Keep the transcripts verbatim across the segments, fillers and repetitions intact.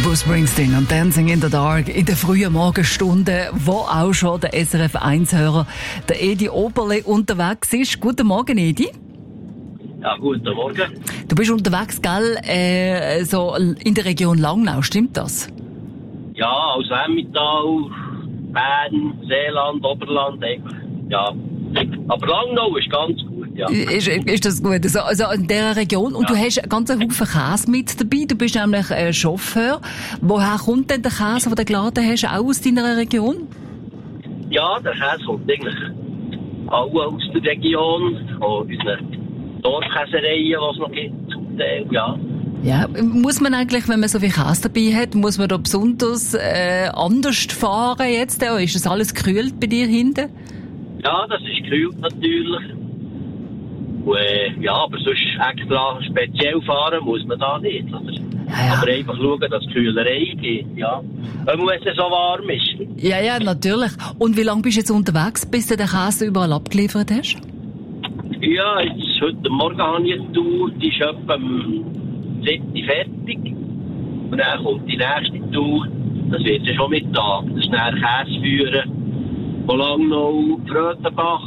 Bruce Springsteen und Dancing in the Dark in der frühen Morgenstunde, wo auch schon der S R F eins Hörer, der Edi Oberle, unterwegs ist. Guten Morgen, Edi. Ja, guten Morgen. Du bist unterwegs, gell, äh, so in der Region Langnau, stimmt das? Ja, aus Emmental, Bern, Seeland, Oberland, einfach, ja. Aber Langnau ist ganz gut, ja. Ist, ist das gut? Also, also in dieser Region. Und ja. Du hast einen ganzen Haufen Käse mit dabei. Du bist nämlich äh, Chauffeur. Woher kommt denn der Käse, den du geladen hast, auch aus deiner Region? Ja, der Käse kommt eigentlich auch aus der Region, von unseren Dorfkäsereien, die es noch gibt. Ja. Ja, muss man eigentlich, wenn man so viel Käse dabei hat, muss man da besonders äh, anders fahren jetzt? Oder ist das alles gekühlt bei dir hinten? Ja, das ist gekühlt natürlich. Und, äh, ja, aber sonst extra speziell fahren muss man da nicht. Oder? Ja, ja. Aber einfach schauen, dass die Kühlerei geht. Ja. Wenn es so warm ist. Ja, ja, natürlich. Und wie lange bist du jetzt unterwegs, bis du den Käse überall abgeliefert hast? Ja, jetzt, heute Morgen habe ich eine Tour, die ist etwa um sieben Uhr fertig. Und dann kommt die nächste Tour, das wird ja schon Mittag. Das ist dann Käse führen. Von Langnau, Frötenbach.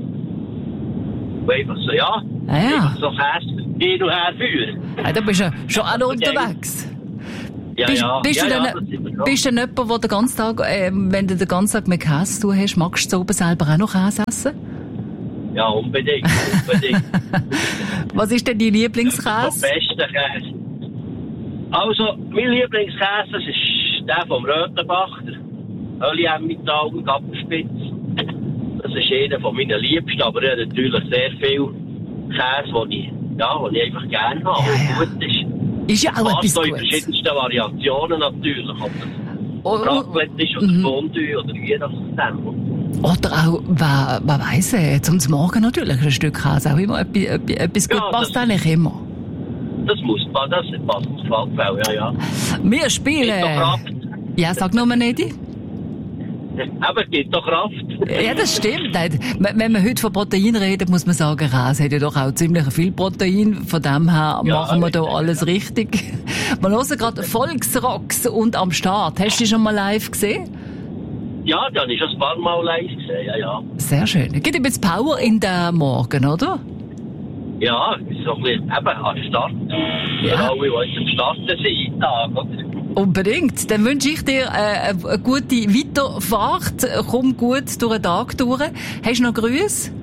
Und einfach so, ja. Ah, ja. Einfach so Käse hin und her führen. Ja, da bist du schon alle unterwegs. Ja, bist, ja. Bist, ja, du ja, denn, bist du denn jemand, der den ganzen Tag, äh, wenn du den ganzen Tag mit Käse zu tun hast, magst du oben selber auch noch Käse essen? Ja, unbedingt, unbedingt. Was ist denn dein Lieblingskäse? Der beste Käse. Also, mein Lieblingskäse, das ist der vom Rötenbach, der Öli Emmental und Kappenspitz. Das ist einer von meinen Liebsten, aber ich habe natürlich sehr viel Käse, den ich, ja, den ich einfach gerne habe, ja, ja. gut ist. Ist ja auch etwas Gutes. In Gutes. verschiedensten Variationen natürlich. Ob Oh, das Raclette ist oder mhm. Fondue oder je nachdem. Oder auch, wer, wer weiss, äh, zum Morgen natürlich ein Stück Käse auch immer etwas, etwas, etwas Ja, gut passt das- eigentlich immer. Das muss man, das passt ins Fallfall, ja, ja. Wir spielen... Gibt doch Kraft. Ja, sag nur mal, Nedi. Aber es gibt doch Kraft. Ja, das stimmt. Nein, wenn man heute von Protein redet, muss man sagen, Käse hat ja doch auch ziemlich viel Protein. Von dem her Ja, machen wir da richtig, alles richtig. Wir hören gerade Volksrocks und am Start. Hast du die schon mal live gesehen? Ja, dann ist das ein paar Mal live gesehen, ja, ja. Sehr schön. Gibt ein bisschen Power in den Morgen, oder? Ja, so ein bisschen, eben, an den Start. Ja. Für alle, die jetzt am Starten sind, Tag, oder? Unbedingt. Dann wünsche ich dir äh, eine gute Weiterfahrt. Komm gut durch den Tag durch. Hast du noch Grüße?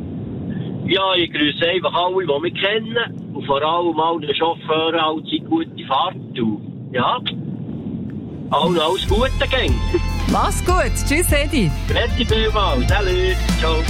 Ja, ich grüße einfach alle, die mich kennen. Und vor allem alle Chauffeure, alle die gute Fahrt. Du. Ja. Allen alles Gute, Gang. Mach's gut. Tschüss, Edi. Merci vielmals. Salut. Ciao.